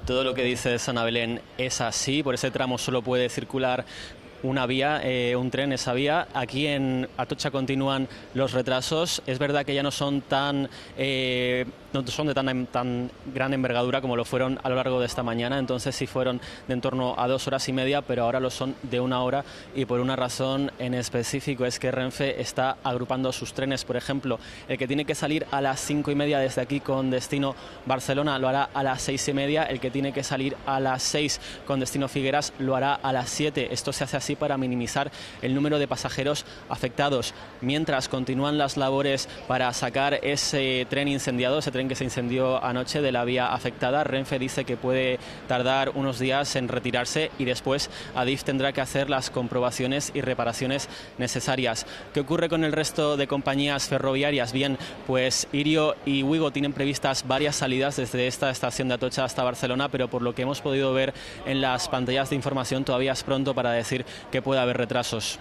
Todo lo que dice Ana Belén es así, por ese tramo solo puede circular una vía, un tren, esa vía. Aquí en Atocha continúan los retrasos. Es verdad que ya no son no son de tan gran envergadura como lo fueron a lo largo de esta mañana, entonces sí fueron de en torno a 2 horas y media, pero ahora lo son de 1 hora, y por una razón en específico, es que Renfe está agrupando sus trenes. Por ejemplo, el que tiene que salir a las 5:30 desde aquí con destino Barcelona lo hará a las 6:30, el que tiene que salir a las 6 con destino Figueras lo hará a las 7. Esto se hace así para minimizar el número de pasajeros afectados. Mientras continúan las labores para sacar ese tren incendiado, ese tren que se incendió anoche, de la vía afectada, Renfe dice que puede tardar unos días en retirarse y después Adif tendrá que hacer las comprobaciones y reparaciones necesarias. ¿Qué ocurre con el resto de compañías ferroviarias? Bien, pues Irio y Wigo tienen previstas varias salidas desde esta estación de Atocha hasta Barcelona, pero por lo que hemos podido ver en las pantallas de información todavía es pronto para decir que puede haber retrasos.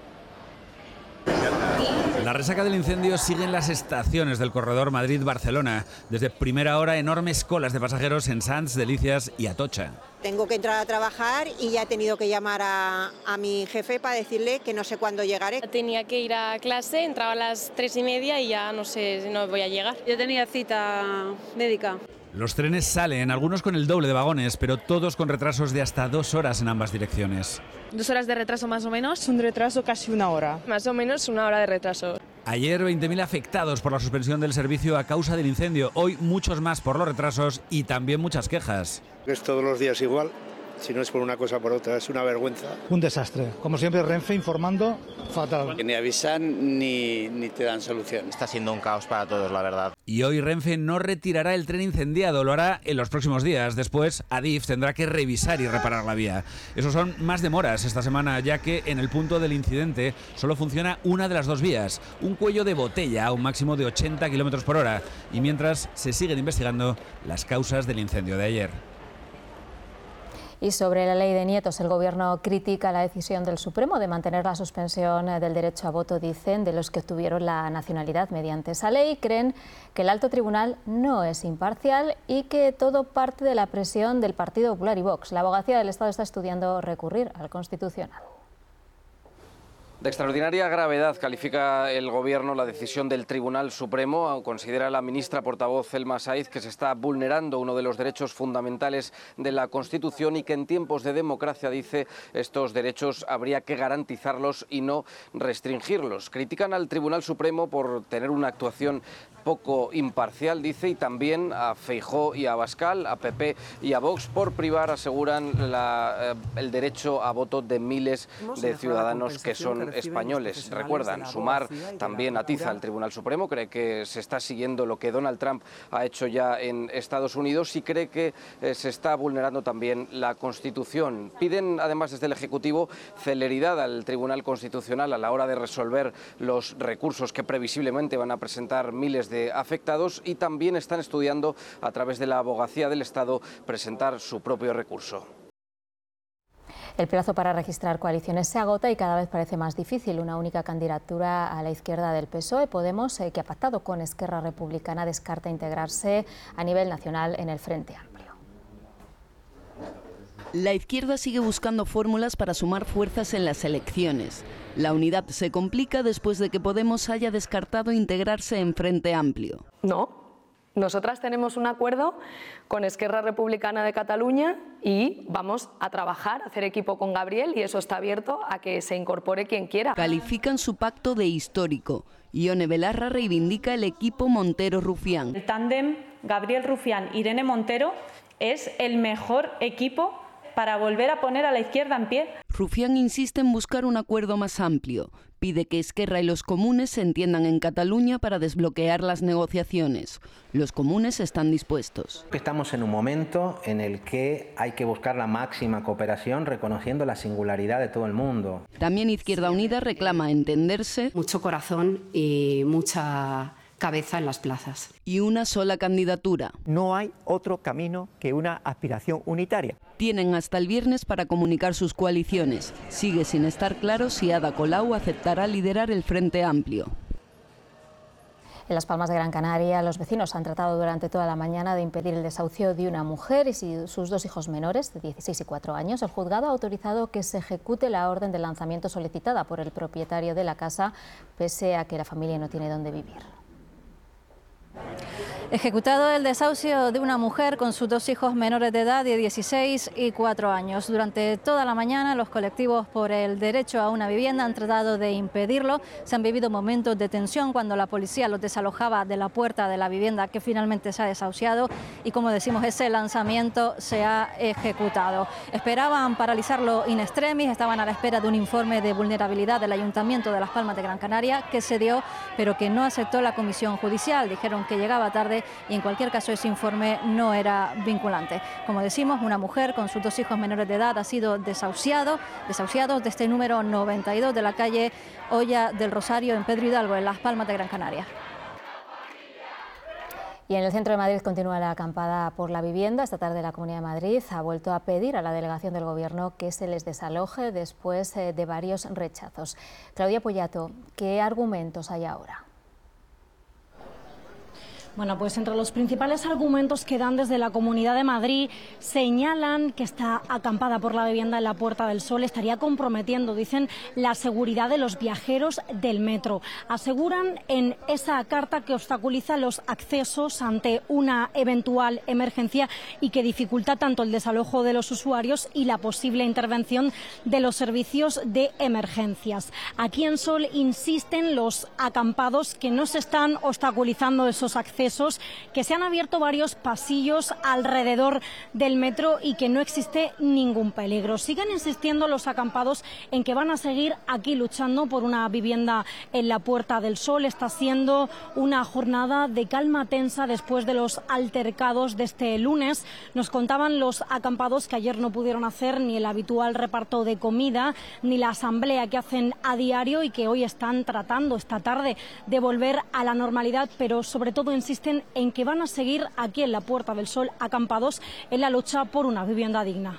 La resaca del incendio sigue en las estaciones del corredor Madrid-Barcelona. Desde primera hora, enormes colas de pasajeros en Sants, Delicias y Atocha. Tengo que entrar a trabajar y ya he tenido que llamar a mi jefe para decirle que no sé cuándo llegaré. Tenía que ir a clase, entraba a las 3:30 y ya no sé si no voy a llegar. Yo tenía cita médica. Los trenes salen, algunos con el doble de vagones, pero todos con retrasos de hasta 2 horas en ambas direcciones. 2 horas de retraso más o menos. Un retraso casi 1 hora. Más o menos 1 hora de retraso. Ayer 20.000 afectados por la suspensión del servicio a causa del incendio. Hoy muchos más por los retrasos y también muchas quejas. Es todos los días igual. Si no es por una cosa por otra, es una vergüenza. Un desastre. Como siempre, Renfe informando fatal. Que ni avisan ni te dan solución. Está siendo un caos para todos, la verdad. Y hoy Renfe no retirará el tren incendiado, lo hará en los próximos días. Después, Adif tendrá que revisar y reparar la vía. Eso son más demoras esta semana, ya que en el punto del incidente solo funciona una de las 2 vías. Un cuello de botella a un máximo de 80 km por hora. Y mientras se siguen investigando las causas del incendio de ayer. Y sobre la ley de nietos, el Gobierno critica la decisión del Supremo de mantener la suspensión del derecho a voto, dicen, de los que obtuvieron la nacionalidad mediante esa ley. Creen que el alto tribunal no es imparcial y que todo parte de la presión del Partido Popular y Vox. La Abogacía del Estado está estudiando recurrir al Constitucional. De extraordinaria gravedad califica el Gobierno la decisión del Tribunal Supremo. Considera la ministra portavoz Zelma Saiz que se está vulnerando uno de los derechos fundamentales de la Constitución y que en tiempos de democracia, dice, estos derechos habría que garantizarlos y no restringirlos. Critican al Tribunal Supremo por tener una actuación poco imparcial, dice, y también a Feijóo y a Abascal, a PP y a Vox por privar, aseguran, el derecho a voto de miles de ciudadanos que son españoles. Recuerdan, Sumar también atiza al Tribunal Supremo, cree que se está siguiendo lo que Donald Trump ha hecho ya en Estados Unidos y cree que se está vulnerando también la Constitución. Piden además desde el Ejecutivo celeridad al Tribunal Constitucional a la hora de resolver los recursos que previsiblemente van a presentar miles de afectados y también están estudiando a través de la Abogacía del Estado presentar su propio recurso. El plazo para registrar coaliciones se agota y cada vez parece más difícil. Una única candidatura a la izquierda del PSOE, Podemos, que ha pactado con Esquerra Republicana, descarta integrarse a nivel nacional en el Frente Amplio. La izquierda sigue buscando fórmulas para sumar fuerzas en las elecciones. La unidad se complica después de que Podemos haya descartado integrarse en Frente Amplio. No. Nosotras tenemos un acuerdo con Esquerra Republicana de Cataluña y vamos a trabajar, a hacer equipo con Gabriel y eso está abierto a que se incorpore quien quiera. Califican su pacto de histórico. Ione Belarra reivindica el equipo Montero-Rufián. El tándem Gabriel Rufián-Irene Montero es el mejor equipo para volver a poner a la izquierda en pie. Rufián insiste en buscar un acuerdo más amplio. Pide que Esquerra y los comunes se entiendan en Cataluña para desbloquear las negociaciones. Los comunes están dispuestos. Estamos en un momento en el que hay que buscar la máxima cooperación reconociendo la singularidad de todo el mundo. También Izquierda Unida reclama entenderse. Mucho corazón y mucha cabeza en las plazas. Y una sola candidatura. No hay otro camino que una aspiración unitaria. Tienen hasta el viernes para comunicar sus coaliciones. Sigue sin estar claro si Ada Colau aceptará liderar el Frente Amplio. En Las Palmas de Gran Canaria, los vecinos han tratado durante toda la mañana de impedir el desahucio de una mujer y sus 2 hijos menores, de 16 y 4 años. El juzgado ha autorizado que se ejecute la orden de lanzamiento solicitada por el propietario de la casa, pese a que la familia no tiene dónde vivir. Ejecutado el desahucio de una mujer con sus 2 hijos menores de edad de 16 y 4 años. Durante toda la mañana los colectivos por el derecho a una vivienda han tratado de impedirlo. Se han vivido momentos de tensión cuando la policía los desalojaba de la puerta de la vivienda que finalmente se ha desahuciado y, como decimos, ese lanzamiento se ha ejecutado. Esperaban paralizarlo in extremis, estaban a la espera de un informe de vulnerabilidad del Ayuntamiento de Las Palmas de Gran Canaria que se dio, pero que no aceptó la comisión judicial. Dijeron que llegaba tarde y en cualquier caso ese informe no era vinculante. Como decimos, una mujer con sus 2 hijos menores de edad ha sido desahuciados de este número 92 de la calle Olla del Rosario en Pedro Hidalgo, en Las Palmas de Gran Canaria. Y en el centro de Madrid continúa la acampada por la vivienda. Esta tarde la Comunidad de Madrid ha vuelto a pedir a la delegación del Gobierno que se les desaloje después de varios rechazos. Claudia Pollato, ¿qué argumentos hay ahora? Bueno, pues entre los principales argumentos que dan desde la Comunidad de Madrid señalan que esta acampada por la vivienda en la Puerta del Sol estaría comprometiendo, dicen, la seguridad de los viajeros del metro. Aseguran en esa carta que obstaculiza los accesos ante una eventual emergencia y que dificulta tanto el desalojo de los usuarios y la posible intervención de los servicios de emergencias. Aquí en Sol insisten los acampados que no se están obstaculizando esos accesos, que se han abierto varios pasillos alrededor del metro y que no existe ningún peligro. Siguen insistiendo los acampados en que van a seguir aquí luchando por una vivienda en la Puerta del Sol. Está siendo una jornada de calma tensa después de los altercados de este lunes. Nos contaban los acampados que ayer no pudieron hacer ni el habitual reparto de comida ni la asamblea que hacen a diario y que hoy están tratando esta tarde de volver a la normalidad, pero sobre todo insisten en que van a seguir aquí en la Puerta del Sol acampados en la lucha por una vivienda digna.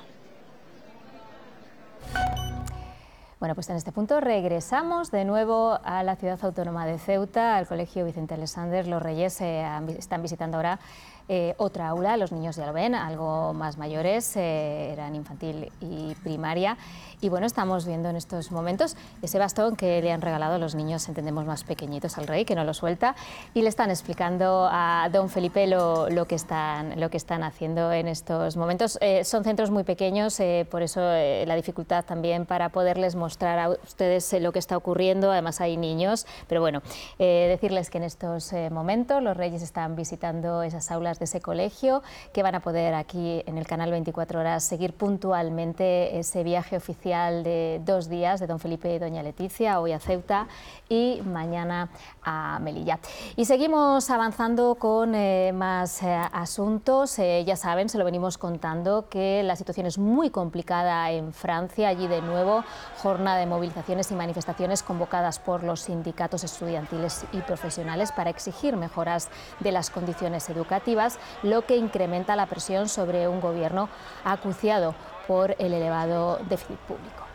Bueno, pues en este punto regresamos de nuevo a la ciudad autónoma de Ceuta, al Colegio Vicente Alexander. Los Reyes están visitando ahora otra aula, los niños ya lo ven, algo más mayores, eran infantil y primaria. Y bueno, estamos viendo en estos momentos ese bastón que le han regalado a los niños, entendemos, más pequeñitos al rey, que no lo suelta, y le están explicando a don Felipe lo que están haciendo en estos momentos. Son centros muy pequeños, por eso la dificultad también para poderles mostrar a ustedes lo que está ocurriendo. Además hay niños, pero bueno, decirles que en estos momentos los Reyes están visitando esas aulas de ese colegio, que van a poder aquí en el canal 24 Horas seguir puntualmente ese viaje oficial de 2 días de don Felipe y doña Leticia, hoy a Ceuta y mañana a Melilla. Y seguimos avanzando con más asuntos. Ya saben, se lo venimos contando, que la situación es muy complicada en Francia. Allí de nuevo jornada de movilizaciones y manifestaciones convocadas por los sindicatos estudiantiles y profesionales para exigir mejoras de las condiciones educativas, lo que incrementa la presión sobre un gobierno acuciado por el elevado déficit público.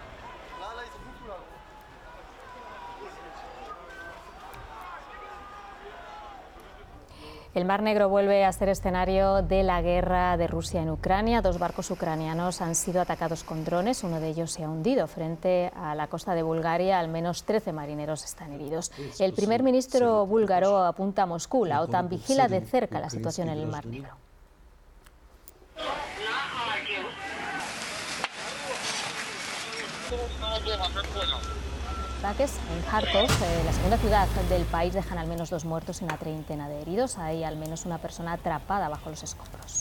El Mar Negro vuelve a ser escenario de la guerra de Rusia en Ucrania. 2 barcos ucranianos han sido atacados con drones, uno de ellos se ha hundido frente a la costa de Bulgaria. Al menos 13 marineros están heridos. El primer ministro búlgaro apunta a Moscú. La OTAN vigila de cerca la situación en el Mar Negro. Ataques en Kharkov, la segunda ciudad del país, dejan al menos 2 muertos y una treintena de heridos. Hay al menos una persona atrapada bajo los escombros.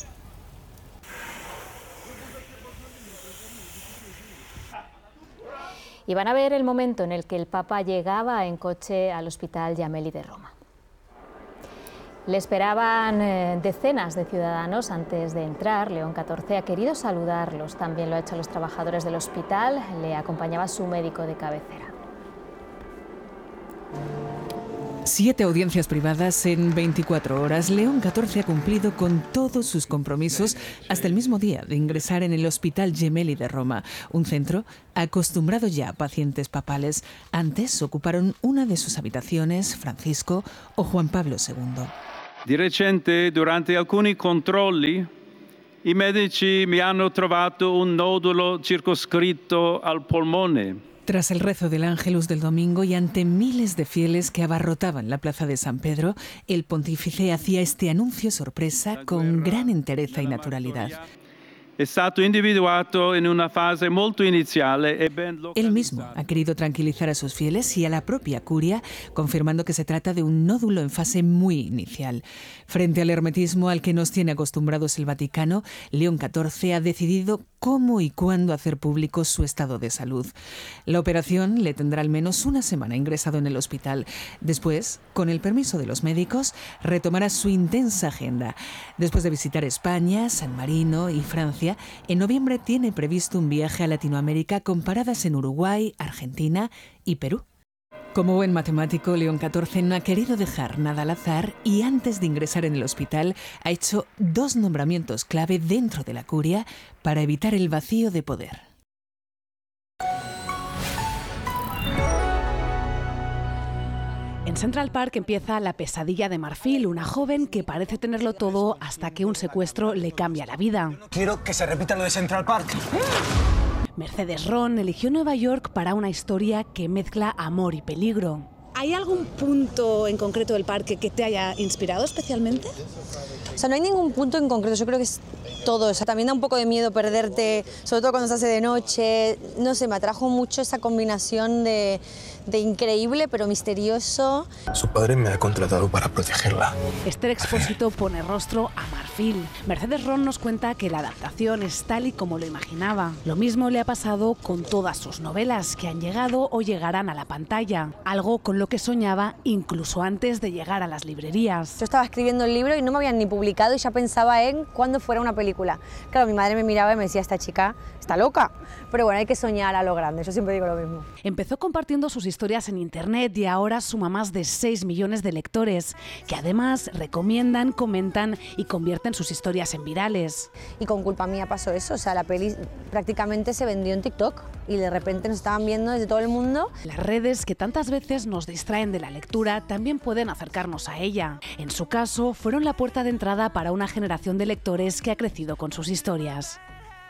Y van a ver el momento en el que el Papa llegaba en coche al Hospital Gemelli de Roma. Le esperaban decenas de ciudadanos antes de entrar. León XIV ha querido saludarlos, también lo ha hecho a los trabajadores del hospital. Le acompañaba su médico de cabecera. 7 audiencias privadas en 24 horas. León XIV ha cumplido con todos sus compromisos hasta el mismo día de ingresar en el Hospital Gemelli de Roma, un centro acostumbrado ya a pacientes papales. Antes ocuparon una de sus habitaciones Francisco o Juan Pablo II. Di recente, durante alcuni controlli, i medici mi hanno trovato un nodulo circoscritto al polmone. Tras el rezo del Ángelus del domingo y ante miles de fieles que abarrotaban la plaza de San Pedro, el pontífice hacía este anuncio sorpresa con gran entereza y naturalidad. È stato individuato in una fase molto iniziale e ben localizzato. Él mismo ha querido tranquilizar a sus fieles y a la propia curia, confirmando que se trata de un nódulo en fase muy inicial. Frente al hermetismo al que nos tiene acostumbrados el Vaticano, León XIV ha decidido cómo y cuándo hacer público su estado de salud. La operación le tendrá al menos una semana ingresado en el hospital. Después, con el permiso de los médicos, retomará su intensa agenda. Después de visitar España, San Marino y Francia, en noviembre tiene previsto un viaje a Latinoamérica con paradas en Uruguay, Argentina y Perú. Como buen matemático, León XIV no ha querido dejar nada al azar y antes de ingresar en el hospital ha hecho 2 nombramientos clave dentro de la curia para evitar el vacío de poder. En Central Park empieza la pesadilla de Marfil, una joven que parece tenerlo todo hasta que un secuestro le cambia la vida. Quiero que se repita lo de Central Park. Mercedes Ron eligió Nueva York para una historia que mezcla amor y peligro. ¿Hay algún punto en concreto del parque que te haya inspirado especialmente? O sea, no hay ningún punto en concreto, yo creo que es todo. O sea, también da un poco de miedo perderte, sobre todo cuando se hace de noche. No sé, me atrajo mucho esa combinación de increíble pero misterioso. Su padre me ha contratado para protegerla. Esther Expósito pone rostro a Marfil. Mercedes Ron nos cuenta que la adaptación es tal y como lo imaginaba. Lo mismo le ha pasado con todas sus novelas, que han llegado o llegarán a la pantalla. Algo con lo que soñaba incluso antes de llegar a las librerías. Yo estaba escribiendo el libro y no me habían ni publicado y ya pensaba en cuándo fuera una película. Claro, mi madre me miraba y me decía, esta chica está loca. Pero bueno, hay que soñar a lo grande, yo siempre digo lo mismo. Empezó compartiendo sus historias en internet y ahora suma más de 6 millones de lectores, que además recomiendan, comentan y convierten sus historias en virales. Y con culpa mía pasó eso, o sea, la peli prácticamente se vendió en TikTok y de repente nos estaban viendo desde todo el mundo. Las redes, que tantas veces nos distraen de la lectura, también pueden acercarnos a ella. En su caso, fueron la puerta de entrada para una generación de lectores que ha crecido con sus historias.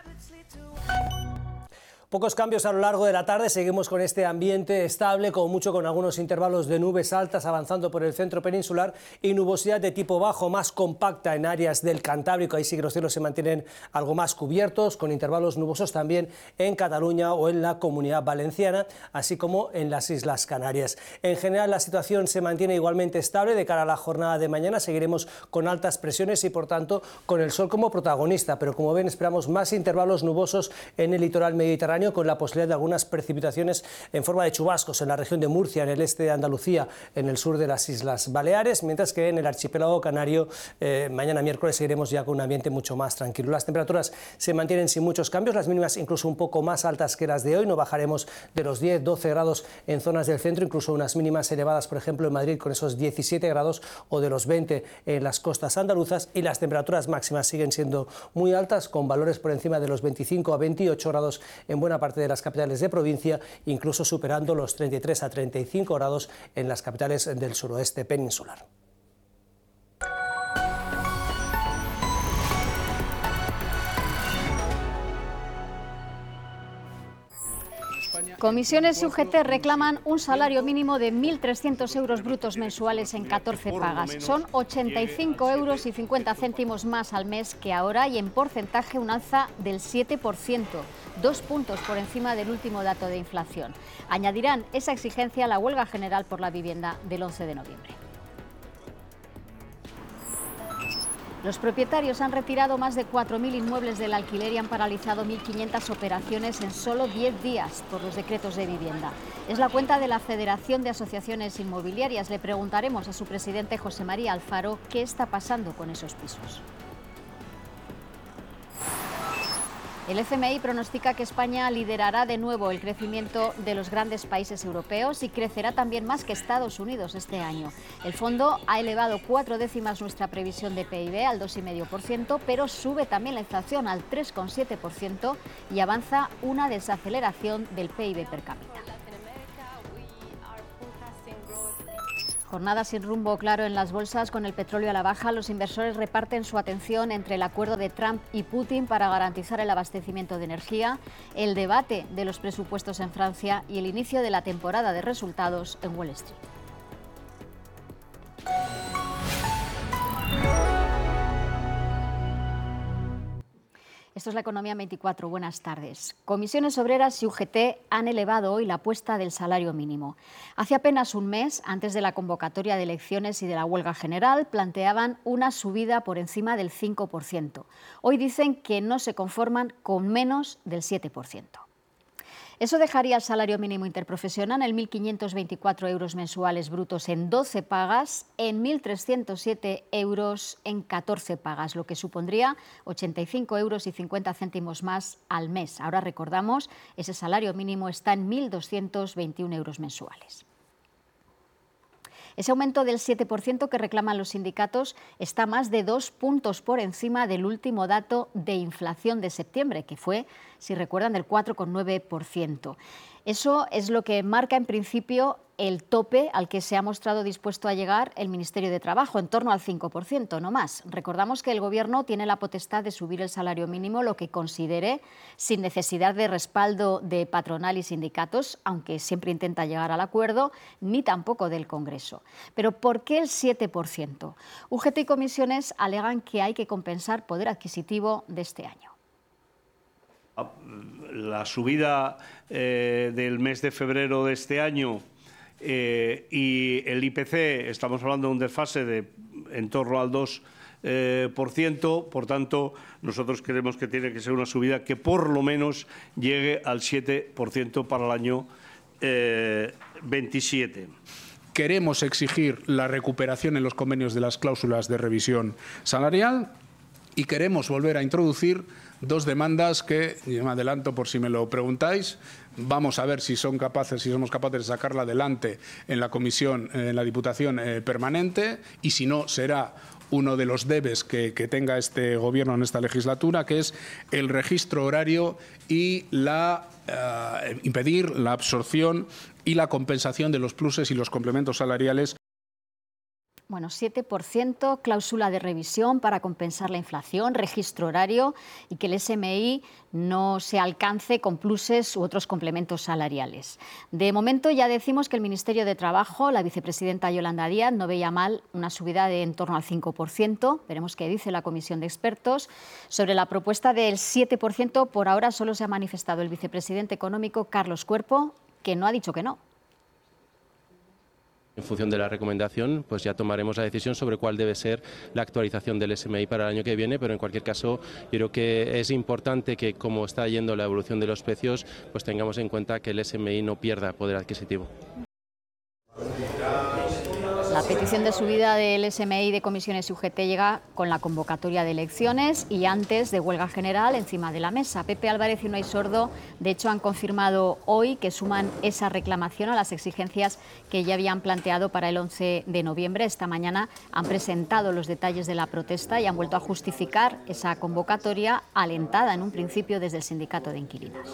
Pocos cambios a lo largo de la tarde, seguimos con este ambiente estable, como mucho con algunos intervalos de nubes altas avanzando por el centro peninsular y nubosidad de tipo bajo más compacta en áreas del Cantábrico. Ahí sí que los cielos se mantienen algo más cubiertos, con intervalos nubosos también en Cataluña o en la Comunidad Valenciana, así como en las Islas Canarias. En general la situación se mantiene igualmente estable de cara a la jornada de mañana. Seguiremos con altas presiones y por tanto con el sol como protagonista, pero como ven esperamos más intervalos nubosos en el litoral mediterráneo, con la posibilidad de algunas precipitaciones en forma de chubascos en la región de Murcia, en el este de Andalucía, en el sur de las Islas Baleares, mientras que en el archipiélago canario mañana miércoles seguiremos ya con un ambiente mucho más tranquilo. Las temperaturas se mantienen sin muchos cambios, las mínimas incluso un poco más altas que las de hoy, no bajaremos de los 10-12 grados en zonas del centro, incluso unas mínimas elevadas, por ejemplo, en Madrid con esos 17 grados o de los 20 en las costas andaluzas, y las temperaturas máximas siguen siendo muy altas, con valores por encima de los 25 a 28 grados en buena parte de las capitales de provincia, incluso superando los 33 a 35 grados en las capitales del suroeste peninsular. Comisiones y UGT reclaman un salario mínimo de 1.300 euros brutos mensuales en 14 pagas. Son 85 euros y 50 céntimos más al mes que ahora y en porcentaje un alza del 7%, 2 puntos por encima del último dato de inflación. Añadirán esa exigencia a la huelga general por la vivienda del 11 de noviembre. Los propietarios han retirado más de 4.000 inmuebles del alquiler y han paralizado 1.500 operaciones en solo 10 días por los decretos de vivienda. Es la cuenta de la Federación de Asociaciones Inmobiliarias. Le preguntaremos a su presidente José María Alfaro qué está pasando con esos pisos. El FMI pronostica que España liderará de nuevo el crecimiento de los grandes países europeos y crecerá también más que Estados Unidos este año. El fondo ha elevado 4 décimas nuestra previsión de PIB al 2,5%, pero sube también la inflación al 3,7% y avanza una desaceleración del PIB per cápita. Jornada sin rumbo claro en las bolsas, con el petróleo a la baja. Los inversores reparten su atención entre el acuerdo de Trump y Putin para garantizar el abastecimiento de energía, el debate de los presupuestos en Francia y el inicio de la temporada de resultados en Wall Street. Esto es La Economía en 24. Buenas tardes. Comisiones Obreras y UGT han elevado hoy la apuesta del salario mínimo. Hace apenas un mes, antes de la convocatoria de elecciones y de la huelga general, planteaban una subida por encima del 5%. Hoy dicen que no se conforman con menos del 7%. Eso dejaría el salario mínimo interprofesional en 1.524 euros mensuales brutos en 12 pagas, en 1.307 euros en 14 pagas, lo que supondría 85 euros y 50 céntimos más al mes. Ahora recordamos, ese salario mínimo está en 1.221 euros mensuales. Ese aumento del 7% que reclaman los sindicatos está más de 2 puntos por encima del último dato de inflación de septiembre, que fue, si recuerdan, del 4,9%. Eso es lo que marca en principio el tope al que se ha mostrado dispuesto a llegar el Ministerio de Trabajo, en torno al 5%, no más. Recordamos que el Gobierno tiene la potestad de subir el salario mínimo lo que considere, sin necesidad de respaldo de patronal y sindicatos, aunque siempre intenta llegar al acuerdo, ni tampoco del Congreso. Pero ¿por qué el 7%? UGT y comisiones alegan que hay que compensar poder adquisitivo de este año. La subida del mes de febrero de este año y el IPC, estamos hablando de un desfase de en torno al 2%, por tanto, nosotros creemos que tiene que ser una subida que por lo menos llegue al 7% para el año 27. Queremos exigir la recuperación en los convenios de las cláusulas de revisión salarial y queremos volver a introducir 2 demandas que, yo me adelanto por si me lo preguntáis, vamos a ver si somos capaces de sacarla adelante en la comisión, en la Diputación permanente, y si no, será uno de los debes que tenga este Gobierno en esta legislatura, que es el registro horario y impedir la absorción y la compensación de los pluses y los complementos salariales. Bueno, 7%, cláusula de revisión para compensar la inflación, registro horario y que el SMI no se alcance con pluses u otros complementos salariales. De momento ya decimos que el Ministerio de Trabajo, la vicepresidenta Yolanda Díaz, no veía mal una subida de en torno al 5%. Veremos qué dice la comisión de expertos. Sobre la propuesta del 7%, por ahora solo se ha manifestado el vicepresidente económico, Carlos Cuerpo, que no ha dicho que no. En función de la recomendación, pues ya tomaremos la decisión sobre cuál debe ser la actualización del SMI para el año que viene, pero en cualquier caso yo creo que es importante que, como está yendo la evolución de los precios, pues tengamos en cuenta que el SMI no pierda poder adquisitivo. La petición de subida del SMI de comisiones y UGT llega con la convocatoria de elecciones y antes de huelga general encima de la mesa. Pepe Álvarez y Unai Sordo, de hecho, han confirmado hoy que suman esa reclamación a las exigencias que ya habían planteado para el 11 de noviembre. Esta mañana han presentado los detalles de la protesta y han vuelto a justificar esa convocatoria alentada en un principio desde el sindicato de inquilinos.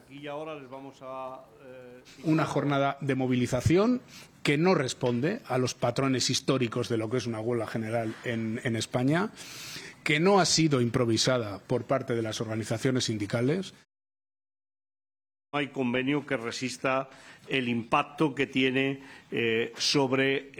Una jornada de movilización que no responde a los patrones históricos de lo que es una huelga general en España, que no ha sido improvisada por parte de las organizaciones sindicales. No hay convenio que resista el impacto que tiene sobre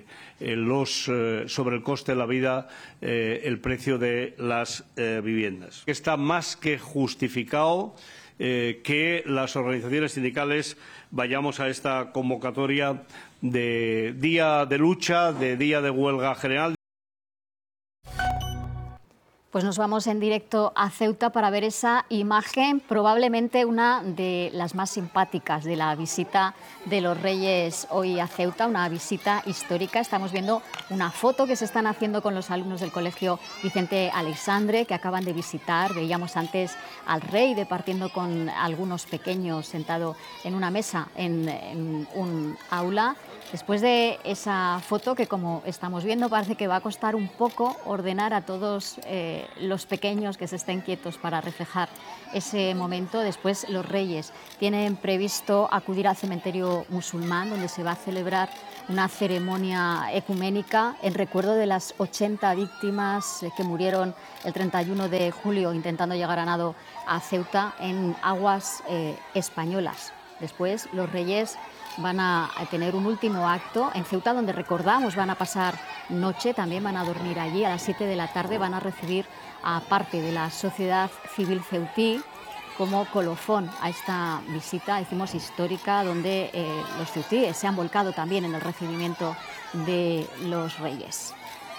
el coste de la vida el precio de las viviendas. Está más que justificado que las organizaciones sindicales vayamos a esta convocatoria de día de lucha, de día de huelga general. Pues nos vamos en directo a Ceuta para ver esa imagen, probablemente una de las más simpáticas de la visita de los Reyes hoy a Ceuta, una visita histórica. Estamos viendo una foto que se están haciendo con los alumnos del Colegio Vicente Aleixandre, que acaban de visitar. Veíamos antes al rey departiendo con algunos pequeños sentado en una mesa en un aula. Después de esa foto, que como estamos viendo parece que va a costar un poco ordenar a todos los pequeños que se estén quietos para reflejar ese momento. Después los Reyes tienen previsto acudir al cementerio musulmán, donde se va a celebrar una ceremonia ecuménica en recuerdo de las 80 víctimas que murieron el 31 de julio intentando llegar a nado a Ceuta en aguas españolas. Después los Reyes van a tener un último acto en Ceuta, donde recordamos van a pasar noche, también van a dormir allí. A las 7 de la tarde van a recibir a parte de la sociedad civil ceutí como colofón a esta visita, decimos histórica, donde los ceutíes se han volcado también en el recibimiento de los Reyes.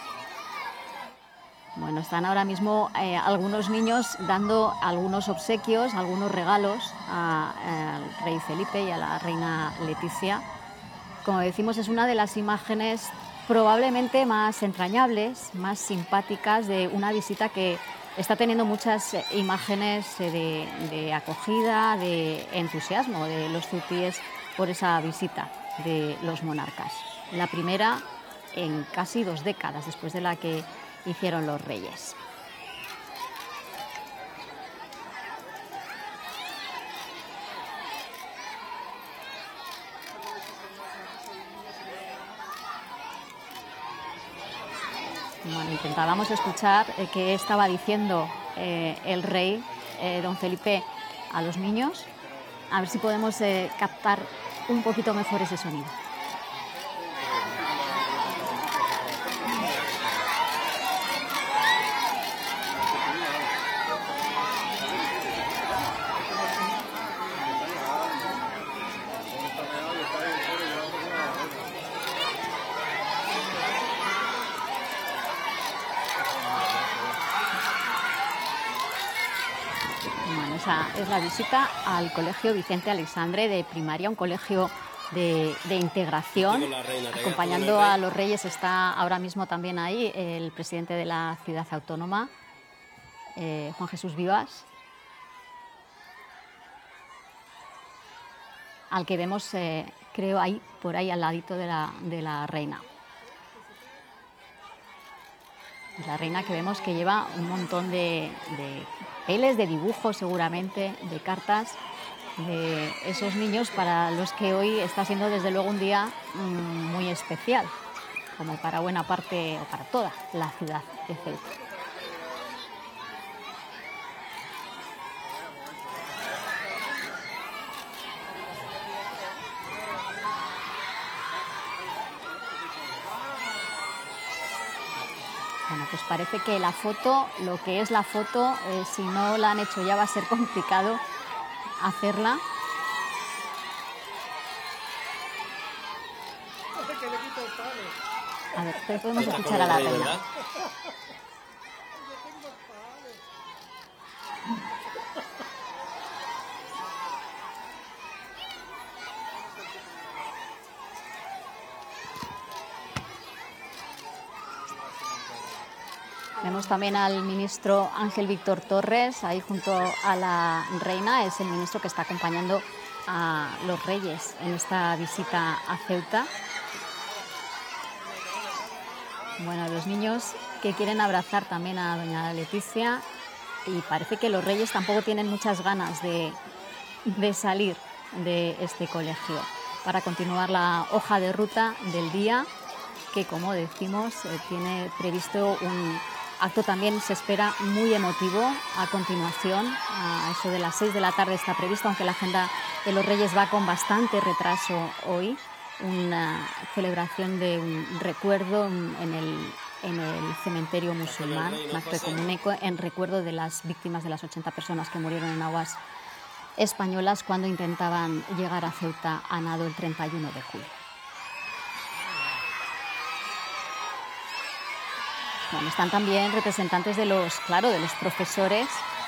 Bueno, están ahora mismo algunos niños dando algunos obsequios, algunos regalos al rey Felipe y a la reina Leticia. Como decimos, es una de las imágenes probablemente más entrañables, más simpáticas de una visita que está teniendo muchas imágenes de acogida, de entusiasmo de los ceutíes por esa visita de los monarcas. La primera en casi 2 décadas, después de la que hicieron los Reyes. Bueno, intentábamos escuchar qué estaba diciendo el rey, don Felipe, a los niños. A ver si podemos captar un poquito mejor ese sonido. Es la visita al Colegio Vicente Aleixandre de primaria, un colegio de integración. Acompañando a los Reyes está ahora mismo también ahí el presidente de la ciudad autónoma, Juan Jesús Vivas, al que vemos, creo, ahí por ahí al ladito de la reina. La reina que vemos que lleva un montón de papeles, de dibujos seguramente, de cartas de esos niños para los que hoy está siendo desde luego un día muy especial, como para buena parte o para toda la ciudad de Ceuta. Bueno, pues parece que la foto, lo que es la foto, si no la han hecho ya va a ser complicado hacerla. A ver, podemos escuchar a la reina. Vemos también al ministro Ángel Víctor Torres, ahí junto a la reina. Es el ministro que está acompañando a los Reyes en esta visita a Ceuta. Bueno, los niños que quieren abrazar también a doña Leticia, y parece que los Reyes tampoco tienen muchas ganas de salir de este colegio para continuar la hoja de ruta del día, que, como decimos, tiene previsto un acto también, se espera, muy emotivo a continuación. A eso de las 6 de la tarde está previsto, aunque la agenda de los Reyes va con bastante retraso hoy. Una celebración de un recuerdo en el cementerio musulmán, un acto ecuménico en recuerdo de las víctimas de las 80 personas que murieron en aguas españolas cuando intentaban llegar a Ceuta a nado el 31 de julio. Bueno, están también representantes de los profesores.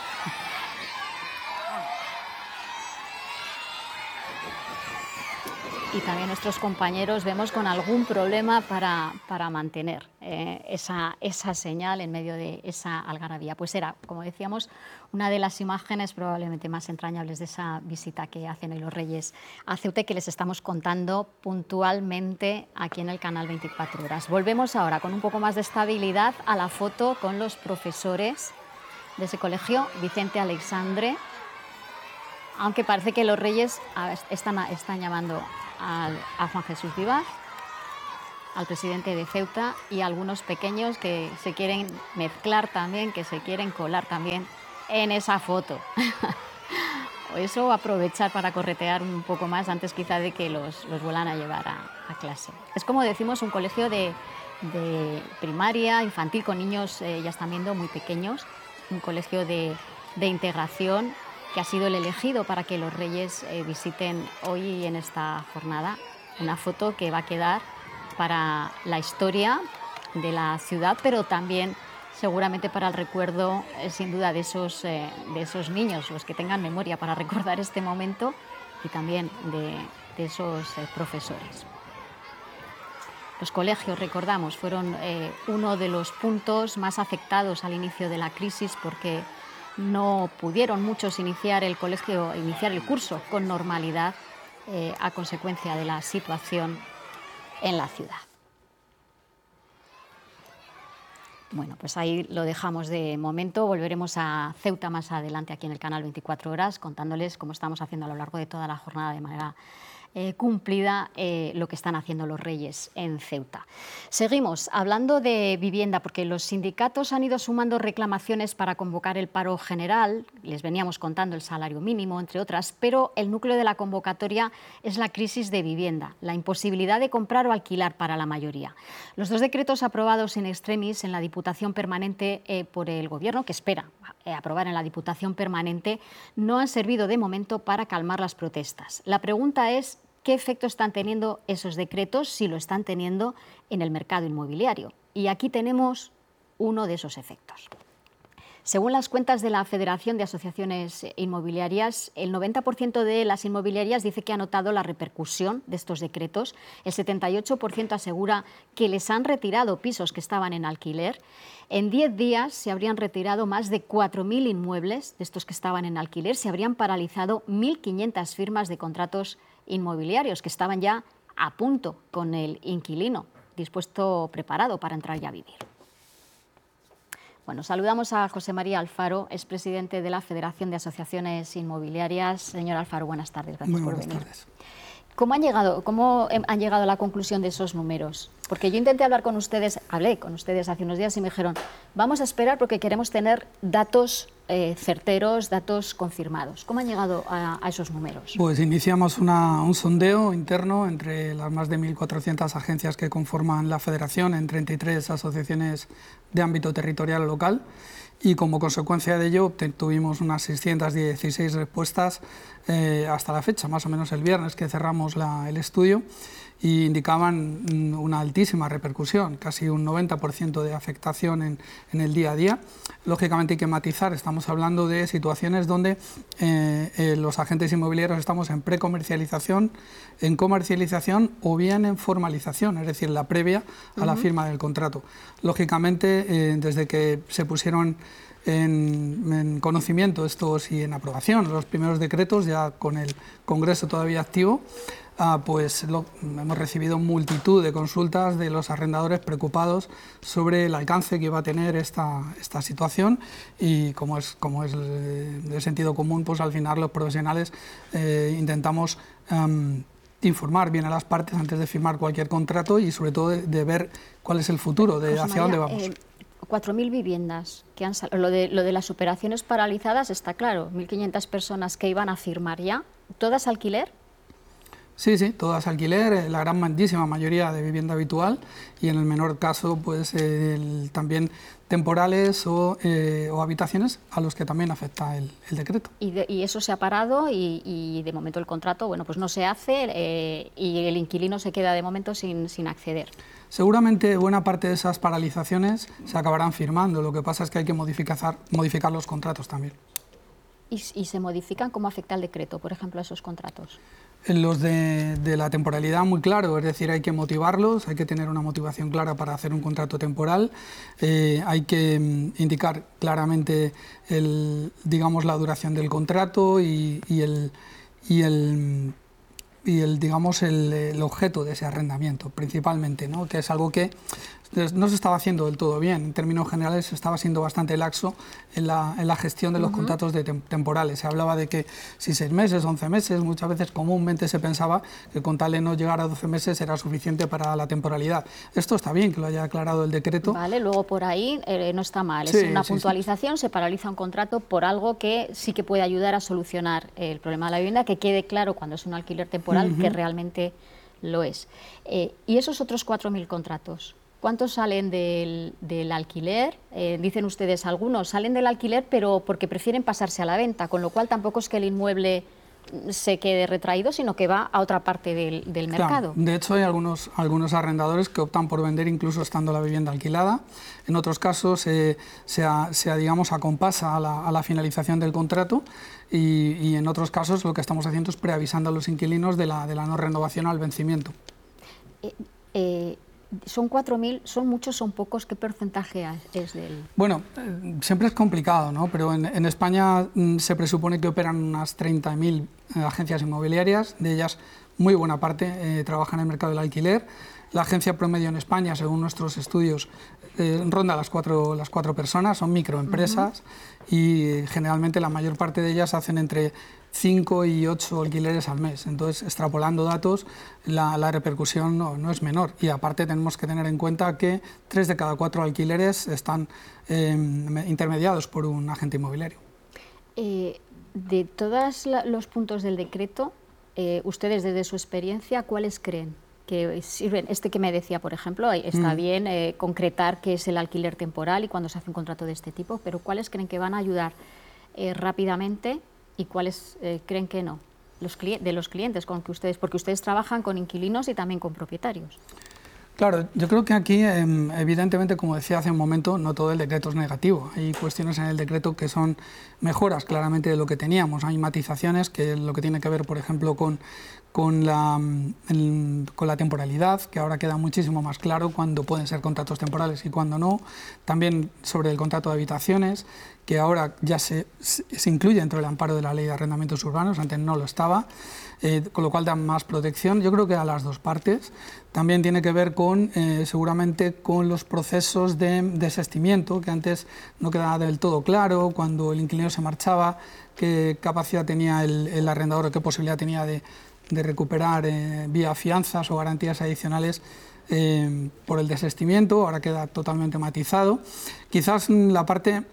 Y también nuestros compañeros vemos con algún problema para mantener esa señal en medio de esa algarabía. Pues era, como decíamos, una de las imágenes probablemente más entrañables de esa visita que hacen hoy los Reyes a Ceuta y que les estamos contando puntualmente aquí en el canal 24 Horas. Volvemos ahora con un poco más de estabilidad a la foto con los profesores de ese colegio, Vicente Aleixandre, aunque parece que los Reyes están llamando a Juan Jesús Vivas, al presidente de Ceuta y a algunos pequeños que se quieren mezclar también, que se quieren colar también en esa foto. O eso aprovechar para corretear un poco más antes quizá de que los vuelvan a llevar a clase. Es como decimos un colegio de primaria, infantil, con niños ya están viendo muy pequeños, un colegio de integración que ha sido el elegido para que los Reyes visiten hoy en esta jornada. Una foto que va a quedar para la historia de la ciudad, pero también seguramente para el recuerdo, sin duda, de esos niños, los que tengan memoria para recordar este momento, y también de esos profesores. Los colegios, recordamos, fueron uno de los puntos más afectados al inicio de la crisis porque no pudieron muchos iniciar el curso con normalidad a consecuencia de la situación en la ciudad. Bueno, pues ahí lo dejamos de momento. Volveremos a Ceuta más adelante aquí en el canal 24 Horas, contándoles cómo estamos haciendo a lo largo de toda la jornada de manera cumplida lo que están haciendo los Reyes en Ceuta. Seguimos hablando de vivienda porque los sindicatos han ido sumando reclamaciones para convocar el paro general. Les veníamos contando el salario mínimo, entre otras, pero el núcleo de la convocatoria es la crisis de vivienda, la imposibilidad de comprar o alquilar para la mayoría. Los dos decretos aprobados in extremis en la Diputación Permanente por el Gobierno, que espera aprobar en la Diputación Permanente, no han servido de momento para calmar las protestas. La pregunta es ¿qué efecto están teniendo esos decretos, si lo están teniendo, en el mercado inmobiliario? Y aquí tenemos uno de esos efectos. Según las cuentas de la Federación de Asociaciones Inmobiliarias, el 90% de las inmobiliarias dice que ha notado la repercusión de estos decretos. El 78% asegura que les han retirado pisos que estaban en alquiler. En 10 días se habrían retirado más de 4.000 inmuebles de estos que estaban en alquiler. Se habrían paralizado 1.500 firmas de contratos inmobiliarios que estaban ya a punto con el inquilino dispuesto, preparado para entrar ya a vivir. Bueno, saludamos a José María Alfaro, es presidente de la Federación de Asociaciones Inmobiliarias. Señor Alfaro, buenas tardes, gracias por venir. Tardes. ¿Cómo han llegado a la conclusión de esos números? Porque yo hablé con ustedes hace unos días y me dijeron, vamos a esperar porque queremos tener datos certeros, datos confirmados. ¿Cómo han llegado a esos números? Pues iniciamos un sondeo interno entre las más de 1.400 agencias que conforman la Federación en 33 asociaciones de ámbito territorial o local. Y como consecuencia de ello tuvimos unas 616 respuestas hasta la fecha, más o menos el viernes que cerramos el estudio, y indicaban una altísima repercusión, casi un 90% de afectación en el día a día. Lógicamente hay que matizar, estamos hablando de situaciones donde los agentes inmobiliarios estamos en precomercialización, en comercialización o bien en formalización, es decir, la previa a la firma del contrato. Lógicamente, desde que se pusieron en conocimiento estos y en aprobación los primeros decretos, ya con el Congreso todavía activo, pues hemos recibido multitud de consultas de los arrendadores preocupados sobre el alcance que iba a tener esta situación, y como es de sentido común, pues al final los profesionales intentamos informar bien a las partes antes de firmar cualquier contrato y sobre todo de ver cuál es el futuro, de hacia dónde vamos. 4.000 viviendas que han salido. Lo de las operaciones paralizadas está claro, 1.500 personas que iban a firmar ya, ¿todas alquiler? Sí, sí, todas alquiler, la grandísima mayoría de vivienda habitual y en el menor caso pues también temporales o habitaciones a los que también afecta el decreto. Y eso se ha parado y de momento el contrato bueno, pues no se hace y el inquilino se queda de momento sin acceder. Seguramente buena parte de esas paralizaciones se acabarán firmando, lo que pasa es que hay que modificar los contratos también. ¿Y se modifican? ¿Cómo afecta el decreto, por ejemplo, a esos contratos? Los de la temporalidad muy claro, es decir, hay que motivarlos, hay que tener una motivación clara para hacer un contrato temporal, hay que indicar claramente digamos, la duración del contrato y el objeto de ese arrendamiento, principalmente, ¿no? Que es algo que no se estaba haciendo del todo bien. En términos generales se estaba siendo bastante laxo en la gestión de los contratos temporales. Se hablaba de que si 6 meses, 11 meses, muchas veces comúnmente se pensaba que con tal de no llegar a 12 meses era suficiente para la temporalidad. Esto está bien que lo haya aclarado el decreto. Vale, luego por ahí no está mal. Es una puntualización, se paraliza un contrato por algo que sí que puede ayudar a solucionar el problema de la vivienda, que quede claro cuando es un alquiler temporal que realmente lo es. Y esos otros 4.000 contratos, ¿cuántos salen del alquiler? Dicen ustedes, algunos salen del alquiler, pero porque prefieren pasarse a la venta, con lo cual tampoco es que el inmueble se quede retraído, sino que va a otra parte del mercado. De hecho, hay algunos arrendadores que optan por vender incluso estando la vivienda alquilada. En otros casos digamos, acompasa a la finalización del contrato y en otros casos lo que estamos haciendo es preavisando a los inquilinos de la no renovación al vencimiento. Son 4.000, ¿son muchos, son pocos? ¿Qué porcentaje es del...? Bueno, siempre es complicado, ¿no? Pero en España se presupone que operan unas 30.000 agencias inmobiliarias, de ellas muy buena parte trabajan en el mercado del alquiler. La agencia promedio en España, según nuestros estudios, ronda las cuatro personas, son microempresas y generalmente la mayor parte de ellas hacen entre 5 y 8 alquileres al mes. Entonces, extrapolando datos, la repercusión no es menor. Y aparte tenemos que tener en cuenta que 3 de cada 4 alquileres están intermediados por un agente inmobiliario. De todos los puntos del decreto, ustedes desde su experiencia, ¿cuáles creen que sirven? Este que me decía, por ejemplo, está bien concretar qué es el alquiler temporal y cuando se hace un contrato de este tipo, pero ¿cuáles creen que van a ayudar rápidamente y cuáles creen que no? De los clientes con que ustedes, porque ustedes trabajan con inquilinos y también con propietarios. Claro, yo creo que aquí, evidentemente, como decía hace un momento, no todo el decreto es negativo. Hay cuestiones en el decreto que son mejoras claramente de lo que teníamos. Hay matizaciones que lo que tiene que ver, por ejemplo, con la temporalidad, que ahora queda muchísimo más claro cuándo pueden ser contratos temporales y cuándo no. También sobre el contrato de habitaciones, que ahora ya se incluye dentro del amparo de la Ley de Arrendamientos Urbanos, antes no lo estaba, con lo cual da más protección. Yo creo que a las dos partes. También tiene que ver seguramente con los procesos de desistimiento, que antes no quedaba del todo claro, cuando el inquilino se marchaba, qué capacidad tenía el arrendador o qué posibilidad tenía de recuperar vía fianzas o garantías adicionales por el desistimiento. Ahora queda totalmente matizado. Quizás la parte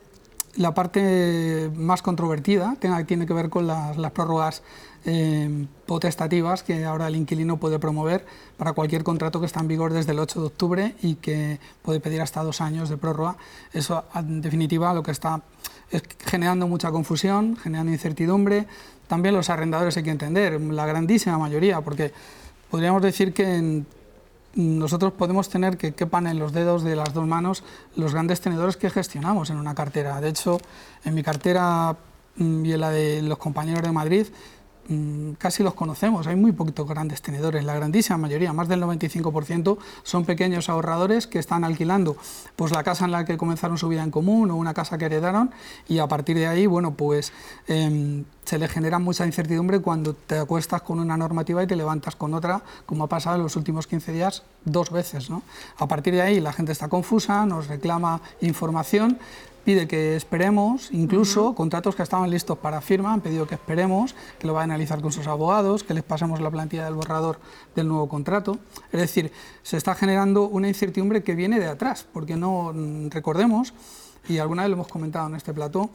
más controvertida tiene que ver con las prórrogas potestativas que ahora el inquilino puede promover para cualquier contrato que está en vigor desde el 8 de octubre y que puede pedir hasta 2 años de prórroga. Eso, en definitiva, lo que está es generando mucha confusión, generando incertidumbre. También los arrendadores hay que entender, la grandísima mayoría, porque podríamos decir que nosotros podemos tener que quepan en los dedos de las 2 manos los grandes tenedores que gestionamos en una cartera. De hecho, en mi cartera y en la de los compañeros de Madrid, casi los conocemos. Hay muy poquitos grandes tenedores, la grandísima mayoría, más del 95%, son pequeños ahorradores que están alquilando pues la casa en la que comenzaron su vida en común o una casa que heredaron, y a partir de ahí, bueno, pues se les genera mucha incertidumbre cuando te acuestas con una normativa y te levantas con otra, como ha pasado en los últimos 15 días 2 veces, ¿no? A partir de ahí la gente está confusa, nos reclama información, pide que esperemos, incluso contratos que estaban listos para firma han pedido que esperemos, que lo va a analizar con sus abogados, que les pasemos la plantilla del borrador del nuevo contrato. Es decir, se está generando una incertidumbre que viene de atrás, porque no recordemos, y alguna vez lo hemos comentado en este plató,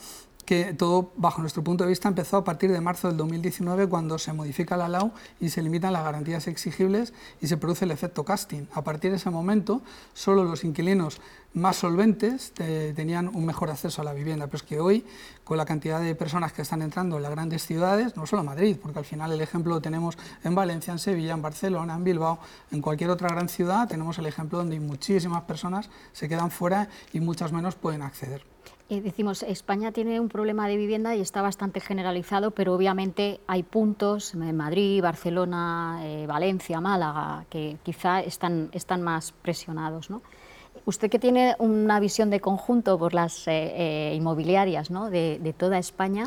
que todo, bajo nuestro punto de vista, empezó a partir de marzo del 2019, cuando se modifica la LAU y se limitan las garantías exigibles y se produce el efecto casting. A partir de ese momento, solo los inquilinos más solventes tenían un mejor acceso a la vivienda. Pero es que hoy, con la cantidad de personas que están entrando en las grandes ciudades, no solo Madrid, porque al final el ejemplo lo tenemos en Valencia, en Sevilla, en Barcelona, en Bilbao, en cualquier otra gran ciudad, tenemos el ejemplo donde muchísimas personas se quedan fuera y muchas menos pueden acceder. Decimos, España tiene un problema de vivienda y está bastante generalizado, pero obviamente hay puntos en Madrid, Barcelona, Valencia, Málaga, que quizá están más presionados, ¿no? Usted, que tiene una visión de conjunto por las inmobiliarias, ¿no?, de toda España,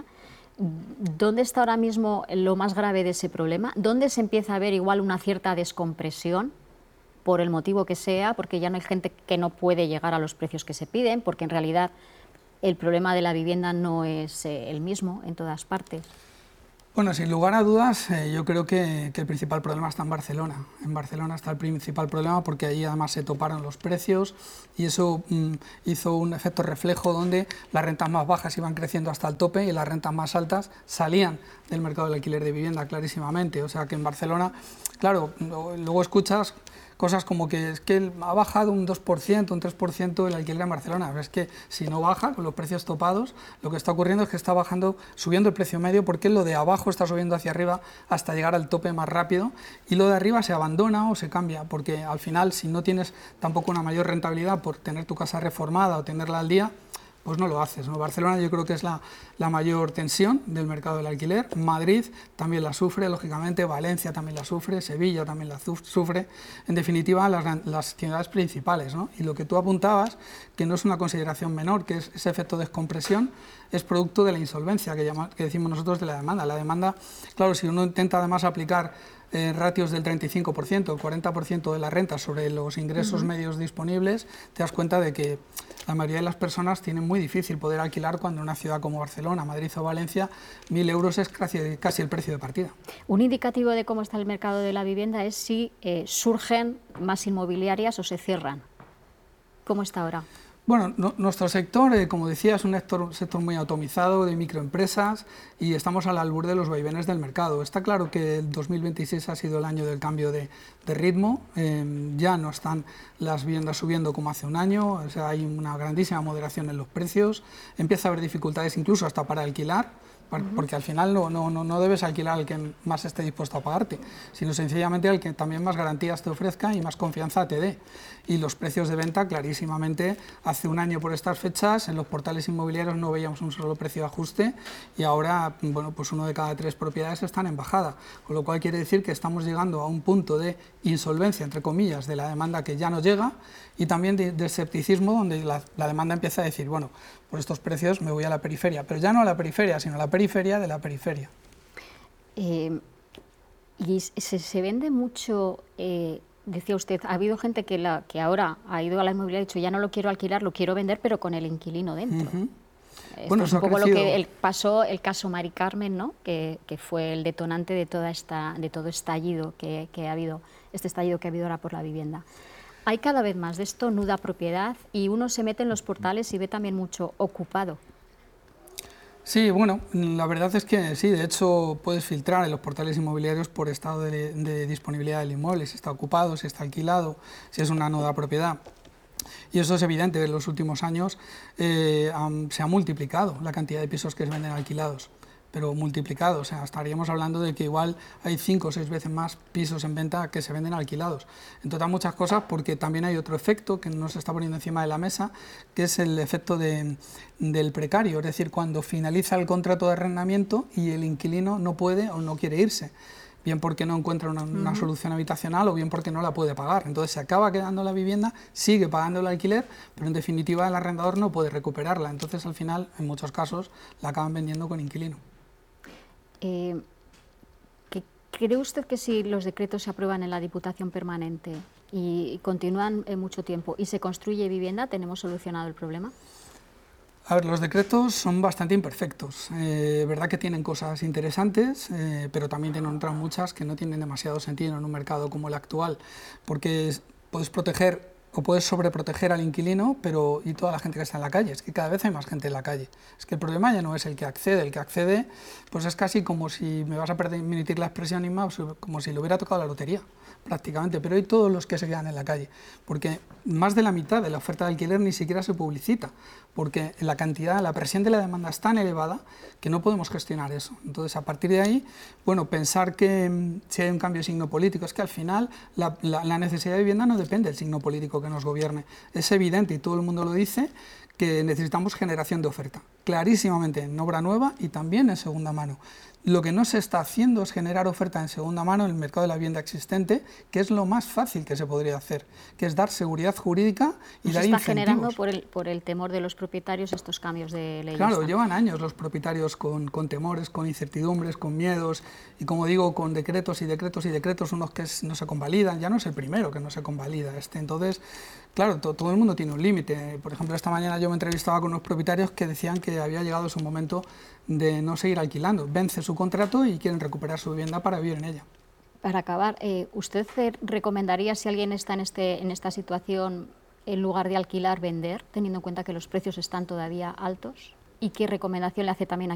¿dónde está ahora mismo lo más grave de ese problema? ¿Dónde se empieza a ver igual una cierta descompresión, por el motivo que sea, porque ya no hay gente que no puede llegar a los precios que se piden, porque en realidad el problema de la vivienda no es el mismo en todas partes? Bueno, sin lugar a dudas, yo creo que el principal problema está en Barcelona. En Barcelona está el principal problema porque ahí además se toparon los precios y eso hizo un efecto reflejo donde las rentas más bajas iban creciendo hasta el tope y las rentas más altas salían del mercado del alquiler de vivienda clarísimamente. O sea que en Barcelona, claro, luego escuchas cosas como que es que ha bajado un 2%, un 3% el alquiler en Barcelona. Pero es que si no baja, con los precios topados, lo que está ocurriendo es que está subiendo el precio medio, porque lo de abajo está subiendo hacia arriba hasta llegar al tope más rápido, y lo de arriba se abandona o se cambia, porque al final, si no tienes tampoco una mayor rentabilidad por tener tu casa reformada o tenerla al día, pues no lo haces, ¿no? Barcelona yo creo que es la mayor tensión del mercado del alquiler. Madrid también la sufre, lógicamente, Valencia también la sufre, Sevilla también la sufre, en definitiva las ciudades principales, ¿no? Y lo que tú apuntabas, que no es una consideración menor, que es ese efecto de descompresión, es producto de la insolvencia, que decimos nosotros, de la demanda. La demanda, claro, si uno intenta además aplicar ratios del 35%, el 40% de la renta sobre los ingresos medios disponibles, te das cuenta de que la mayoría de las personas tienen muy difícil poder alquilar, cuando en una ciudad como Barcelona, Madrid o Valencia, 1.000 euros es casi el precio de partida. Un indicativo de cómo está el mercado de la vivienda es si surgen más inmobiliarias o se cierran. ¿Cómo está ahora? Bueno, nuestro sector, como decía, es un sector muy atomizado, de microempresas, y estamos al albur de los vaivenes del mercado. Está claro que el 2026 ha sido el año del cambio de ritmo. Ya no están las viviendas subiendo como hace un año, o sea, hay una grandísima moderación en los precios, empieza a haber dificultades incluso hasta para alquilar, porque al final no debes alquilar al que más esté dispuesto a pagarte, sino sencillamente al que también más garantías te ofrezca y más confianza te dé. Y los precios de venta, clarísimamente, hace un año por estas fechas en los portales inmobiliarios no veíamos un solo precio de ajuste, y ahora, bueno, pues 1 de cada 3 propiedades están en bajada, con lo cual quiere decir que estamos llegando a un punto de insolvencia, entre comillas, de la demanda, que ya no llega, y también de escepticismo, donde la demanda empieza a decir, bueno, por estos precios me voy a la periferia, pero ya no a la periferia, sino a la periferia de la periferia. Y se vende mucho, decía usted, ha habido gente que ahora ha ido a la inmobiliaria y ha dicho, ya no lo quiero alquilar, lo quiero vender, pero con el inquilino dentro. Bueno, es un poco lo que pasó el caso Mari Carmen, ¿no?, que fue el detonante de todo estallido que ha habido, este estallido que ha habido ahora por la vivienda. Hay cada vez más de esto, nuda propiedad, y uno se mete en los portales y ve también mucho ocupado. Sí, bueno, la verdad es que sí, de hecho puedes filtrar en los portales inmobiliarios por estado de disponibilidad del inmueble, si está ocupado, si está alquilado, si es una nuda propiedad. Y eso es evidente, en los últimos años se ha multiplicado la cantidad de pisos que se venden alquilados, pero multiplicado, o sea, estaríamos hablando de que igual hay 5 o 6 veces más pisos en venta que se venden alquilados. En total, muchas cosas, porque también hay otro efecto que no se está poniendo encima de la mesa, que es el efecto del precario, es decir, cuando finaliza el contrato de arrendamiento y el inquilino no puede o no quiere irse, bien porque no encuentra una solución habitacional o bien porque no la puede pagar. Entonces se acaba quedando la vivienda, sigue pagando el alquiler, pero en definitiva el arrendador no puede recuperarla. Entonces al final, en muchos casos, la acaban vendiendo con inquilino. ¿Cree usted que si los decretos se aprueban en la Diputación Permanente y continúan mucho tiempo y se construye vivienda, tenemos solucionado el problema? A ver, los decretos son bastante imperfectos. Verdad que tienen cosas interesantes, pero también tienen otras muchas que no tienen demasiado sentido en un mercado como el actual, porque puedes proteger o puedes sobreproteger al inquilino, pero ¿y toda la gente que está en la calle? Es que cada vez hay más gente en la calle. Es que el problema ya no es el que accede pues es casi como si, me vas a permitir la expresión, Inma, como si le hubiera tocado la lotería, prácticamente, pero hay todos los que se quedan en la calle, porque más de la mitad de la oferta de alquiler ni siquiera se publicita, porque la presión de la demanda es tan elevada que no podemos gestionar eso. Entonces, a partir de ahí, bueno, pensar que si hay un cambio de signo político, es que al final la necesidad de vivienda no depende del signo político que nos gobierne. Es evidente, y todo el mundo lo dice, que necesitamos generación de oferta, clarísimamente en obra nueva y también en segunda mano. Lo que no se está haciendo es generar oferta en segunda mano en el mercado de la vivienda existente, que es lo más fácil que se podría hacer, que es dar seguridad jurídica y dar incentivos. Se está generando por el temor de los propietarios estos cambios de leyes. Claro, llevan años los propietarios con temores, con incertidumbres, con miedos y, como digo, con decretos y decretos y decretos, unos que no se convalidan. Ya no es el primero que no se convalida. Entonces, claro, todo el mundo tiene un límite. Por ejemplo, esta mañana yo me entrevistaba con unos propietarios que decían que había llegado su momento de no seguir alquilando. Vence su contrato y quieren recuperar su vivienda para vivir en ella. Para acabar, ¿usted recomendaría, si alguien está en esta situación, en lugar de alquilar, vender, teniendo en cuenta que los precios están todavía altos? ¿Y qué recomendación le hace también